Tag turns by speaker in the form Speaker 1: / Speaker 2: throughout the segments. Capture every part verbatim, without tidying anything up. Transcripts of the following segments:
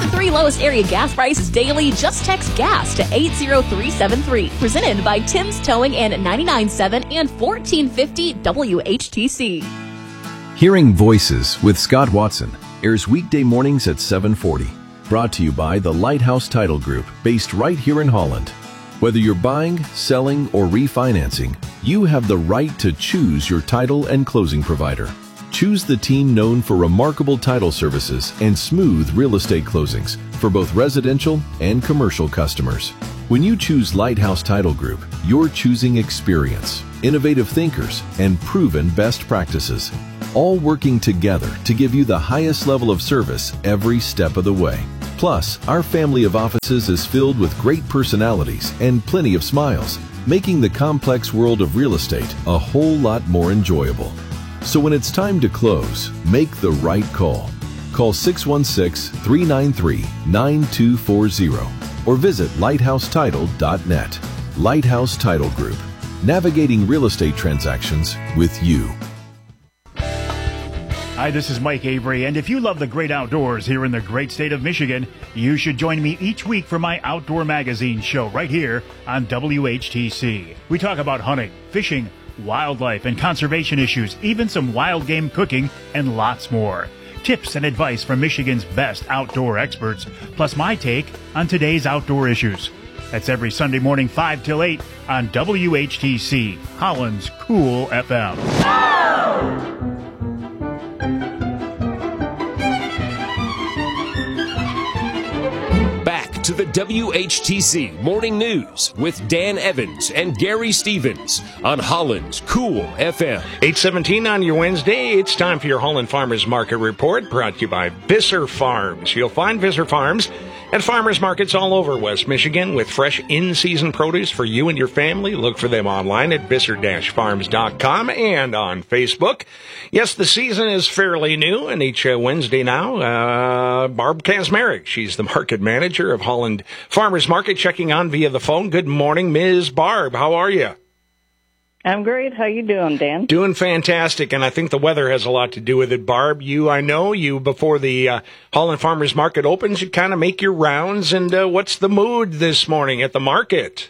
Speaker 1: the three lowest area gas prices daily. Just text GAS to eight zero three seven three. Presented by Tim's Towing and ninety-nine point seven and fourteen fifty W H T C.
Speaker 2: Hearing Voices with Scott Watson airs weekday mornings at seven forty. Brought to you by the Lighthouse Title Group, based right here in Holland. Whether you're buying, selling, or refinancing, you have the right to choose your title and closing provider. Choose the team known for remarkable title services and smooth real estate closings for both residential and commercial customers. When you choose Lighthouse Title Group, you're choosing experience, innovative thinkers, and proven best practices, all working together to give you the highest level of service every step of the way. Plus, our family of offices is filled with great personalities and plenty of smiles, making the complex world of real estate a whole lot more enjoyable. So when it's time to close, make the right call. Call six one six, three nine three, nine two four zero or visit lighthouse title dot net. Lighthouse Title Group, navigating real estate transactions with you.
Speaker 3: Hi, this is Mike Avery, and if you love the great outdoors here in the great state of Michigan, you should join me each week for my Outdoor Magazine show right here on W H T C. We talk about hunting, fishing, wildlife, and conservation issues, even some wild game cooking, and lots more. Tips and advice from Michigan's best outdoor experts, plus my take on today's outdoor issues. That's every Sunday morning, five till eight on W H T C, Holland's Cool F M.
Speaker 4: To the W H T C Morning News with Dan Evans and Gary Stevens on Holland's Cool F M.
Speaker 5: eight seventeen on your Wednesday. It's time for your Holland Farmers Market Report, brought to you by Visser Farms. You'll find Visser Farms at farmers markets all over West Michigan with fresh in-season produce for you and your family. Look for them online at visser dash farms dot com and on Facebook. Yes, the season is fairly new, and each uh, Wednesday now, uh, Barb Kazmarek, she's the market manager of Holland Farmers Market, checking on via the phone. Good morning, Miz Barb. How are you?
Speaker 6: I'm great. How you doing, Dan?
Speaker 5: Doing fantastic, and I think the weather has a lot to do with it, Barb. You, I know, you, before the uh, Holland Farmers Market opens, you kind of make your rounds, and uh, what's the mood this morning at the market?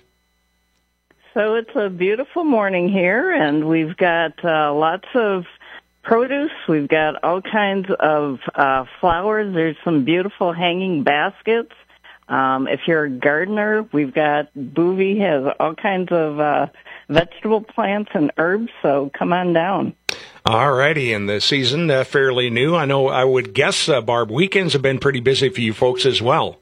Speaker 6: So it's a beautiful morning here, and we've got uh, lots of produce. We've got all kinds of uh, flowers. There's some beautiful hanging baskets. Um, if you're a gardener, we've got Boovie has all kinds of uh, vegetable plants and herbs, so come on down.
Speaker 5: All righty, and the season uh, fairly new. I know, I would guess, uh, Barb, weekends have been pretty busy for you folks as well.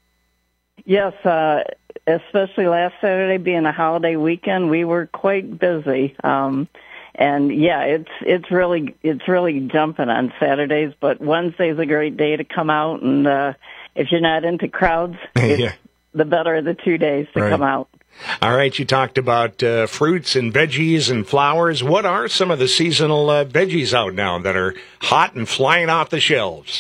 Speaker 6: Yes, uh, especially last Saturday being a holiday weekend, we were quite busy. Um, and yeah, it's it's really it's really jumping on Saturdays, but Wednesday's a great day to come out, and uh, if you're not into crowds, it's
Speaker 5: yeah.
Speaker 6: the better of the two days to
Speaker 5: Right.
Speaker 6: come out.
Speaker 5: All right, you talked about uh, fruits and veggies and flowers. What are some of the seasonal uh, veggies out now that are hot and flying off the shelves?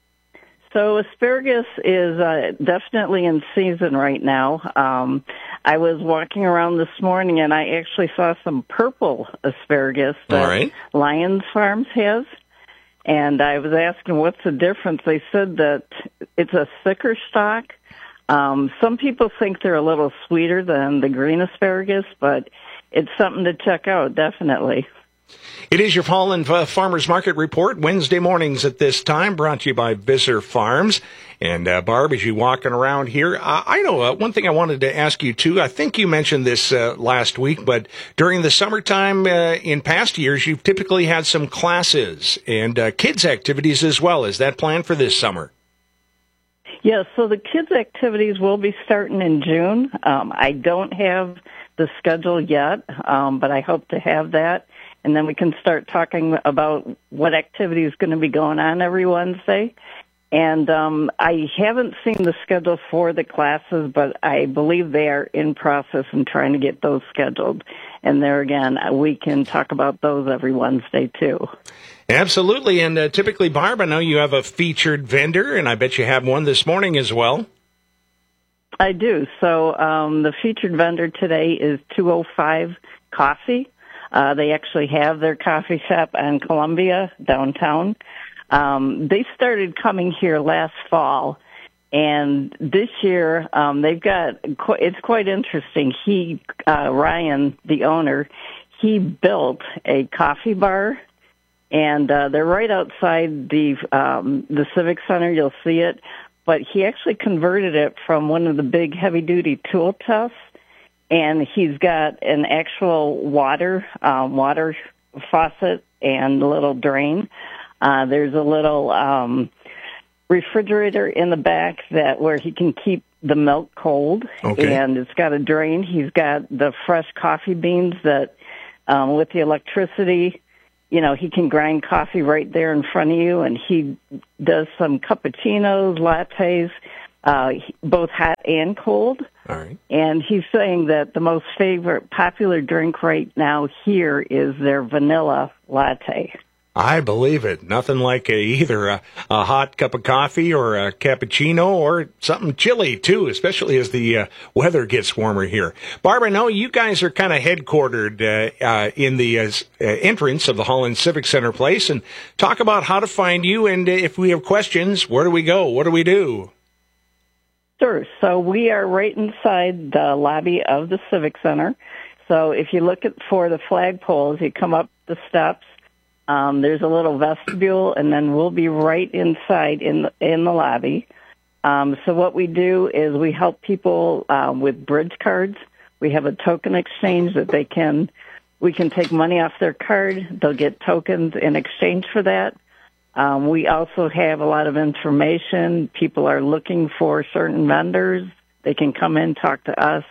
Speaker 6: So asparagus is uh, definitely in season right now. Um, I was walking around this morning, and I actually saw some purple asparagus that
Speaker 5: All right.
Speaker 6: Lyons Farms has. And I was asking, what's the difference? They said that it's a thicker stalk. Um, some people think they're a little sweeter than the green asparagus, but it's something to check out, definitely.
Speaker 5: It is your Holland uh, Farmers Market Report, Wednesday mornings at this time, brought to you by Visser Farms. And, uh, Barb, as you're walking around here, uh, I know uh, one thing I wanted to ask you, too. I think you mentioned this uh, last week, but during the summertime uh, in past years, you've typically had some classes and uh, kids' activities as well. Is that planned for this summer?
Speaker 6: Yes, so the kids' activities will be starting in June. Um, I don't have the schedule yet, um, but I hope to have that. And then we can start talking about what activity is going to be going on every Wednesday. And um, I haven't seen the schedule for the classes, but I believe they are in process and trying to get those scheduled. And there again, we can talk about those every Wednesday, too.
Speaker 5: Absolutely. And uh, typically, Barb, I know you have a featured vendor, and I bet you have one this morning as well.
Speaker 6: I do. So um, the featured vendor today is two oh five Coffee. Uh, they actually have their coffee shop on Columbia downtown. Um, they started coming here last fall, And this year, um, they've got, it's quite interesting. He, uh, Ryan, the owner, he built a coffee bar, and uh, they're right outside the um, the Civic Center. You'll see it. But he actually converted it from one of the big heavy-duty tool tests, and he's got an actual water um, water faucet and a little drain. Uh, there's a little um, refrigerator in the back that where he can keep the milk cold,
Speaker 5: okay.
Speaker 6: And it's got a drain. He's got the fresh coffee beans that, um, with the electricity, you know, he can grind coffee right there in front of you, and he does some cappuccinos, lattes, uh, both hot and cold.
Speaker 5: All right.
Speaker 6: And he's saying that the most favorite popular drink right now here is their vanilla latte.
Speaker 5: I believe it. Nothing like a, either a, a hot cup of coffee or a cappuccino or something chilly, too, especially as the uh, weather gets warmer here. Barb, I know you guys are kind of headquartered uh, uh, in the uh, entrance of the Holland Civic Center place. And talk about how to find you, and if we have questions, where do we go? What do we do?
Speaker 6: Sure. So we are right inside the lobby of the Civic Center. So if you look at for the flagpoles, you come up the steps. Um, there's a little vestibule, and then we'll be right inside in the, in the lobby. Um, so what we do is we help people um, with bridge cards. We have a token exchange that they can, we can take money off their card. They'll get tokens in exchange for that. Um, we also have a lot of information. People are looking for certain vendors. They can come in, talk to us.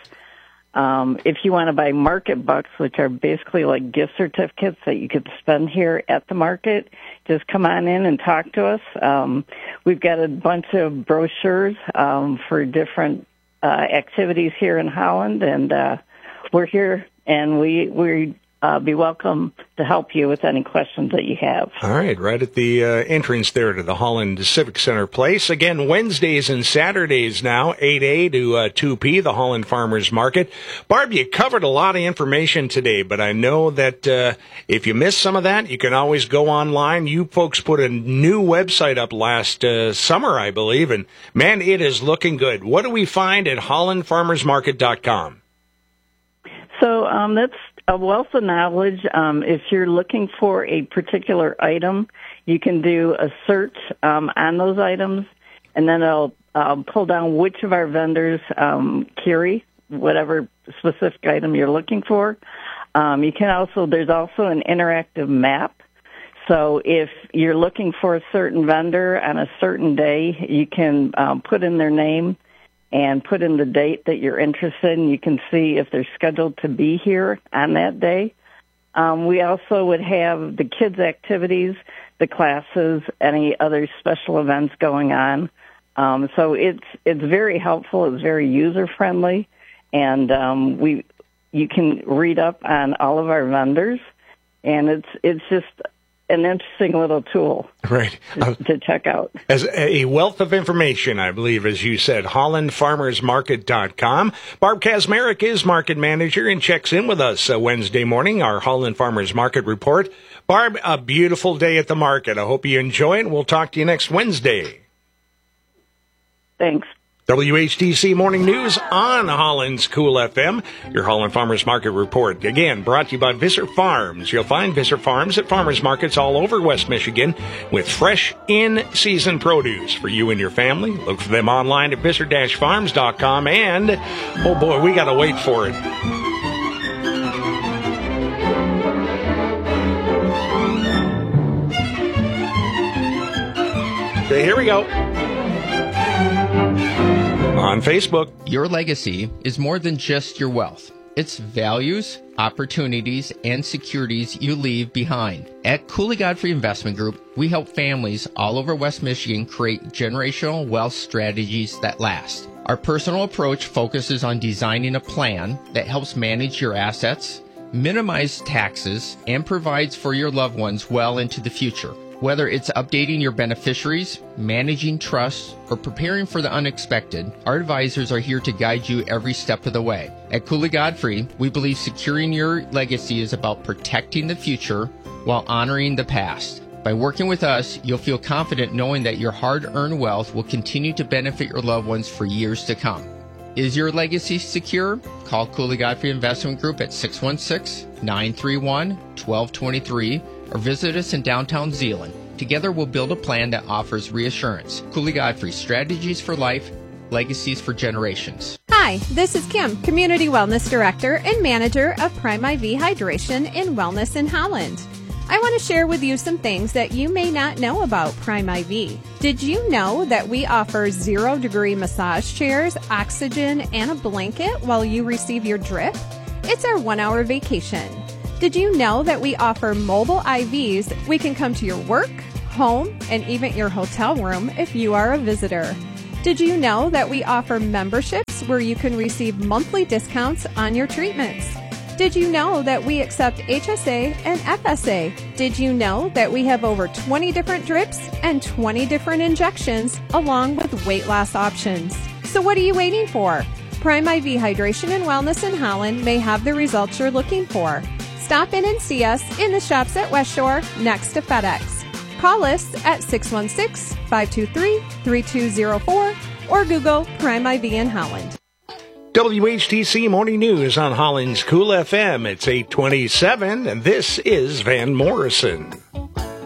Speaker 6: Um, if you want to buy market bucks, which are basically like gift certificates that you could spend here at the market, just come on in and talk to us. Um, we've got a bunch of brochures um, for different uh, activities here in Holland, and uh, we're here, and we we uh, be welcome to help you with any questions that you have.
Speaker 5: All right, right at the uh, entrance there to the Holland Civic Center place. Again, Wednesdays and Saturdays now, eight A to uh, two P, the Holland Farmers Market. Barb, you covered a lot of information today, but I know that uh, if you missed some of that, you can always go online. You folks put a new website up last uh, summer, I believe, and man, it is looking good. What do we find at holland farmers market dot com?
Speaker 6: So um, that's a wealth of knowledge. Um, if you're looking for a particular item, you can do a search um, on those items, and then it'll uh, pull down which of our vendors um, carry whatever specific item you're looking for. Um, you can also, there's also an interactive map. So if you're looking for a certain vendor on a certain day, you can um, put in their name and put in the date that you're interested in. You can see if they're scheduled to be here on that day. Um, we also would have the kids' activities, the classes, any other special events going on. Um, so it's it's very helpful. It's very user-friendly, and um, we you can read up on all of our vendors, and it's it's just an interesting little tool
Speaker 5: right.
Speaker 6: to, to check out.
Speaker 5: As a wealth of information, I believe, as you said, holland farmers market dot com. Barb Kazmarek is market manager and checks in with us uh, Wednesday morning, our Holland Farmers Market report. Barb, a beautiful day at the market. I hope you enjoy it. We'll talk to you next Wednesday.
Speaker 6: Thanks.
Speaker 5: W H T C Morning News on Holland's Cool F M, your Holland Farmers Market report. Again, brought to you by Visser Farms. You'll find Visser Farms at farmers markets all over West Michigan with fresh in-season produce for you and your family. Look for them online at visser dash farms dot com, and, oh boy, we got to wait for it. Okay, here we go. On Facebook.
Speaker 7: Your legacy is more than just your wealth. It's values, opportunities, and securities you leave behind. At Cooley Godfrey Investment Group, we help families all over West Michigan create generational wealth strategies that last. Our personal approach focuses on designing a plan that helps manage your assets, minimize taxes, and provides for your loved ones well into the future. Whether it's updating your beneficiaries, managing trusts, or preparing for the unexpected, our advisors are here to guide you every step of the way. At Cooley Godfrey, we believe securing your legacy is about protecting the future while honoring the past. By working with us, you'll feel confident knowing that your hard-earned wealth will continue to benefit your loved ones for years to come. Is your legacy secure? Call Cooley Godfrey Investment Group at six one six, nine three one, one two two three or visit us in downtown Zeeland. Together we'll build a plan that offers reassurance. Cooley Godfrey, strategies for life, legacies for generations.
Speaker 8: Hi, this is Kim, Community Wellness Director and Manager of Prime I V Hydration and Wellness in Holland. I want to share with you some things that you may not know about Prime I V. Did you know that we offer zero-degree massage chairs, oxygen, and a blanket while you receive your drip? It's our one-hour vacation. Did you know that we offer mobile I Vs? We can come to your work, home, and even your hotel room if you are a visitor. Did you know that we offer memberships where you can receive monthly discounts on your treatments? Did you know that we accept H S A and F S A? Did you know that we have over twenty different drips and twenty different injections along with weight loss options? So what are you waiting for? Prime I V Hydration and Wellness in Holland may have the results you're looking for. Stop in and see us in the shops at West Shore next to FedEx. Call us at six one six, five two three, three two zero four or Google Prime I V in Holland.
Speaker 5: W H T C Morning News on Holland's Cool F M. It's eight twenty-seven, and this is Van Morrison.